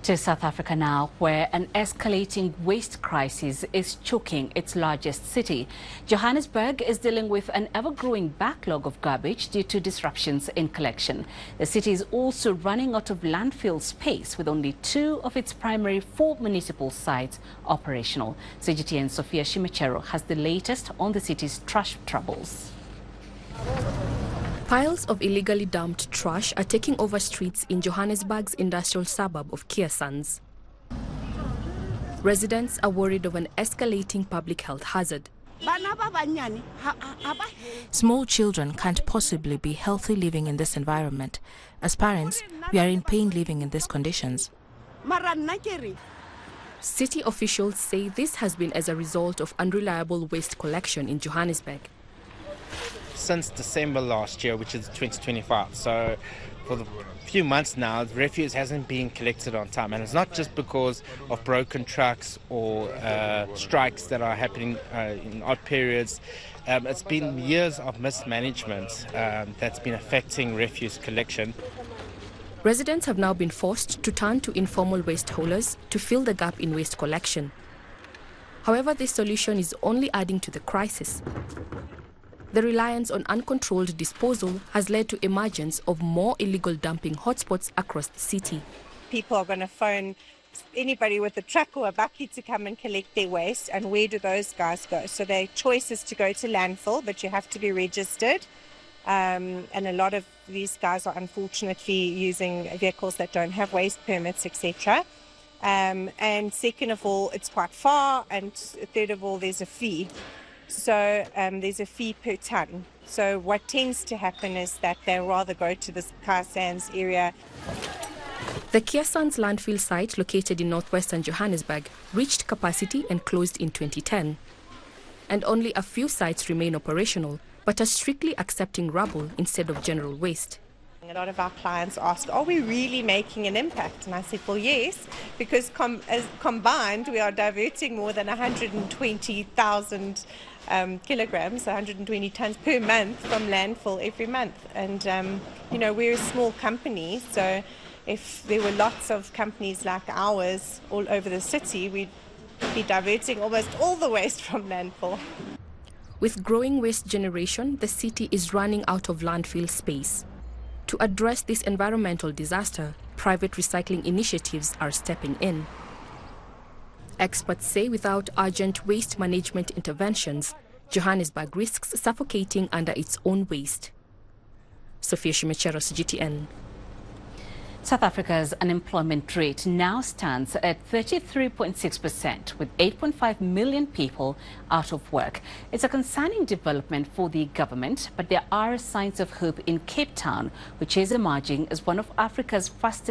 To South Africa now, where an escalating waste crisis is choking its largest city. Johannesburg is dealing with an ever-growing backlog of garbage due to disruptions in collection. The city is also running out of landfill space, with only 2 of its primary 4 municipal sites operational. CGTN's Sophia Shimachero has the latest on the city's trash troubles. Piles of illegally dumped trash are taking over streets in Johannesburg's industrial suburb of Kearsans. Residents are worried of an escalating public health hazard. Small children can't possibly be healthy living in this environment. As parents, we are in pain living in these conditions. City officials say this has been as a result of unreliable waste collection in Johannesburg. Since December last year, which is 2025, so for the few months now, the refuse hasn't been collected on time, and it's not just because of broken trucks or strikes that are happening in odd periods. It's been years of mismanagement that's been affecting refuse collection. Residents have now been forced to turn to informal waste haulers to fill the gap in waste collection. However, this solution is only adding to the crisis. The reliance on uncontrolled disposal has led to emergence of more illegal dumping hotspots across the city. People are going to phone anybody with a truck or a bucket to come and collect their waste, and where do those guys go? So their choice is to go to landfill, but you have to be registered. And a lot of these guys are unfortunately using vehicles that don't have waste permits, etc. And second of all, it's quite far, and third of all, there's a fee. So there's a fee per ton. So what tends to happen is that they rather go to this Kearsans area. The Kearsans landfill site, located in northwestern Johannesburg, reached capacity and closed in 2010. And only a few sites remain operational, but are strictly accepting rubble instead of general waste. A lot of our clients ask, are we really making an impact? And I said, well, yes, because combined we are diverting more than 120,000 kilograms, 120 tons per month from landfill every month. And, we're a small company, so if there were lots of companies like ours all over the city, we'd be diverting almost all the waste from landfill. With growing waste generation, the city is running out of landfill space. To address this environmental disaster, private recycling initiatives are stepping in. Experts say without urgent waste management interventions, Johannesburg risks suffocating under its own waste. Sophia Shimachero, CGTN. South Africa's unemployment rate now stands at 33.6%, with 8.5 million people out of work. It's a concerning development for the government, but there are signs of hope in Cape Town, which is emerging as one of Africa's fastest